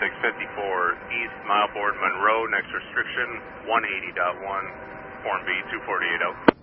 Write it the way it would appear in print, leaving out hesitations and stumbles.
5654 East Mileford Monroe, next restriction 180.1, Form B 248 out.